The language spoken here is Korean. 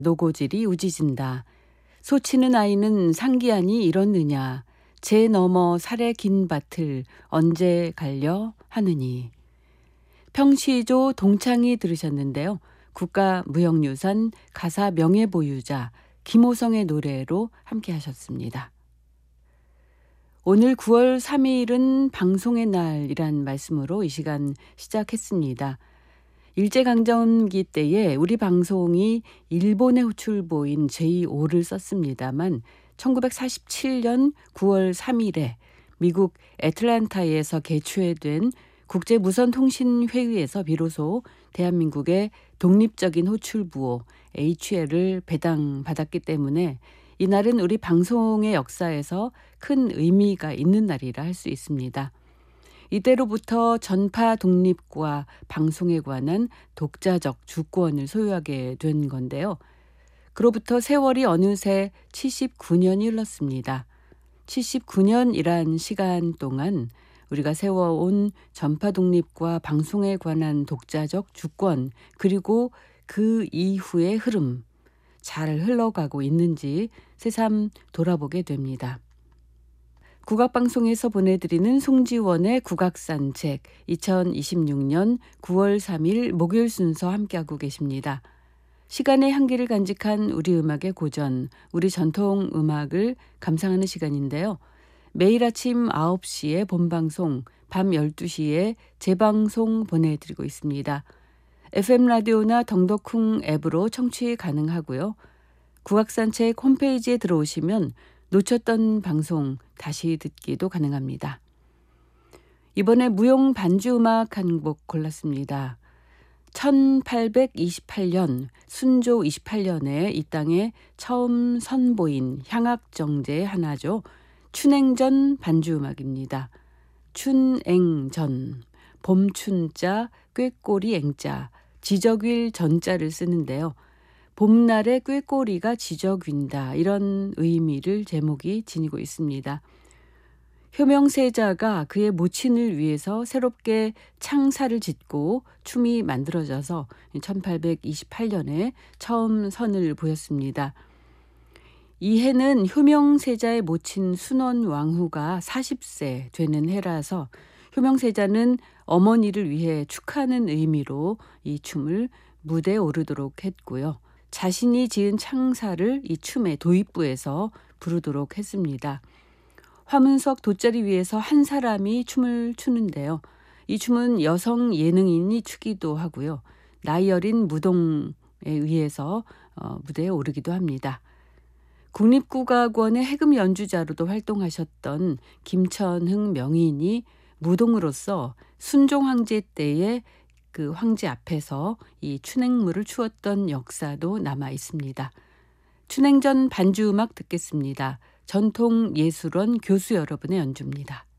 노고질이 우지진다. 소치는 아이는 상기하니 이렇느냐. 제 너머 살의 긴 밭을 언제 갈려 하느니. 평시조 동창이 들으셨는데요. 국가무형유산 가사 명예보유자 김호성의 노래로 함께 하셨습니다. 오늘 9월 3일은 방송의 날이란 말씀으로 이 시간 시작했습니다. 일제강점기 때에 우리 방송이 일본의 호출보인 제5를 썼습니다만 1947년 9월 3일에 미국 애틀랜타에서 개최된 국제무선통신회의에서 비로소 대한민국의 독립적인 호출부호 HL을 배당받았기 때문에 이날은 우리 방송의 역사에서 큰 의미가 있는 날이라 할 수 있습니다. 이때로부터 전파 독립과 방송에 관한 독자적 주권을 소유하게 된 건데요. 그로부터 세월이 어느새 79년이 흘렀습니다. 79년이란 시간 동안 우리가 세워온 전파 독립과 방송에 관한 독자적 주권 그리고 그 이후의 흐름 잘 흘러가고 있는지 새삼 돌아보게 됩니다. 국악방송에서 보내드리는 송지원의 국악산책 2026년 9월 3일 목요일 순서 함께하고 계십니다. 시간의 한계를 간직한 우리 음악의 고전, 우리 전통 음악을 감상하는 시간인데요. 매일 아침 9시에 본방송, 밤 12시에 재방송 보내드리고 있습니다. FM 라디오나 덩덕쿵 앱으로 청취 가능하고요. 국악산책 홈페이지에 들어오시면 놓쳤던 방송 다시 듣기도 가능합니다. 이번에 무용 반주 음악 한 곡 골랐습니다. 1828년 순조 28년에 이 땅에 처음 선보인 향악정제의 하나죠. 춘행전 반주 음악입니다. 춘행전, 봄춘자, 꾀꼬리 앵자, 지적일 전자를 쓰는데요. 봄날에 꾀꼬리가 지저윈다 이런 의미를 제목이 지니고 있습니다. 효명세자가 그의 모친을 위해서 새롭게 창사를 짓고 춤이 만들어져서 1828년에 처음 선을 보였습니다. 이 해는 효명세자의 모친 순원왕후가 40세 되는 해라서 효명세자는 어머니를 위해 축하하는 의미로 이 춤을 무대에 오르도록 했고요. 자신이 지은 창사를 이 춤의 도입부에서 부르도록 했습니다. 화문석 돗자리 위에서 한 사람이 춤을 추는데요. 이 춤은 여성 예능인이 추기도 하고요. 나이 어린 무동에 의해서 무대에 오르기도 합니다. 국립국악원의 해금 연주자로도 활동하셨던 김천흥 명인이 무동으로서 순종 황제 때의 그 황제 앞에서 이 춘행무를 추었던 역사도 남아 있습니다. 춘행전 반주 음악 듣겠습니다. 전통예술원 교수 여러분의 연주입니다.